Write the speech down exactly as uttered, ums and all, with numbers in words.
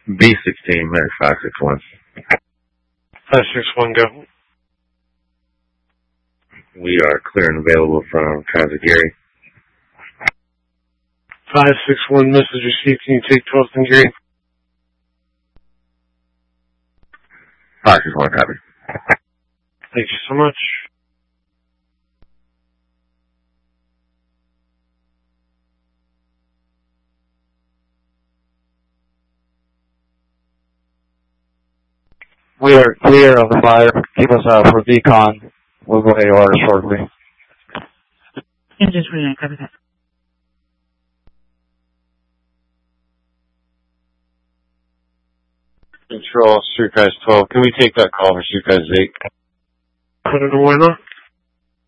B sixteen, Medic five six one. five six one, go. We are clear and available from Kazagiri. five six one, message received. Can you take twelve from Gary? five six one, copy. Thank you so much. We are clear of the fire. Keep us out for decon. We'll go A O R shortly. Engine twenty-nine, copy that. Control, Suitcase twelve. Can we take that call for Suitcase eight? I don't know why not.